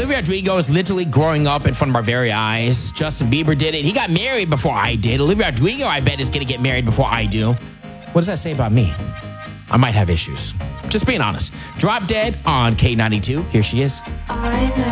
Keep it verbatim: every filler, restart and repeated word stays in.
Olivia Rodrigo is literally growing up in front of our very eyes. Justin Bieber did it. He got married before I did. Olivia Rodrigo, I bet, is going to get married before I do. What does that say about me? I might have issues. Just being honest. Drop Dead on K ninety-two. Here she is. I know.